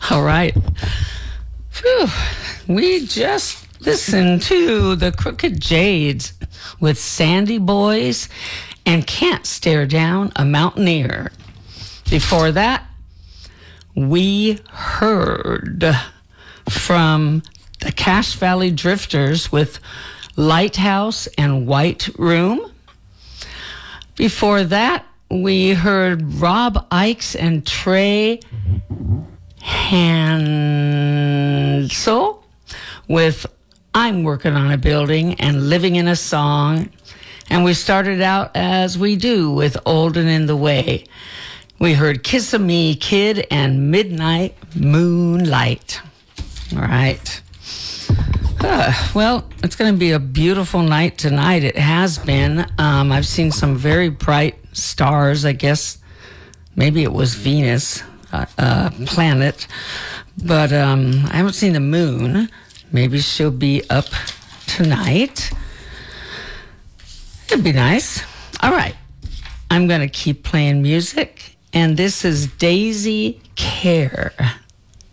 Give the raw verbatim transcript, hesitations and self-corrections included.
All right. Whew. We just listened to the Crooked Jades with Sandy Boys and Can't Stare Down a Mountaineer. Before that, we heard from the Cache Valley Drifters with Lighthouse and White Room. Before that, we heard Rob Ickes and Trey Hansel with I'm Working on a Building and Living in a Song. And we started out as we do with Old and in the Way. We heard Kiss of Me Kid and Midnight Moonlight. All right. Uh, well, it's going to be a beautiful night tonight. It has been. Um, I've seen some very bright stars, I guess. Maybe it was Venus, uh, uh, planet. But um, I haven't seen the moon. Maybe she'll be up tonight. It'd be nice. All right. I'm going to keep playing music. And this is Daisy Care.